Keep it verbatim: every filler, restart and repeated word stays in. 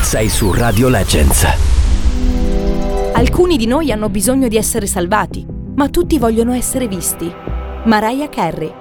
Sei su Radio Legends. Alcuni di noi hanno bisogno di essere salvati, ma tutti vogliono essere visti. Mariah Carey.